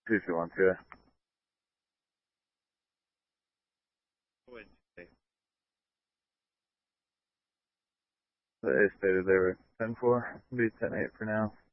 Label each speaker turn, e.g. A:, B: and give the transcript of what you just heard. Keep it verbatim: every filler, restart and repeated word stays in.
A: two two one two. They stated they were ten four. Be ten eight for now.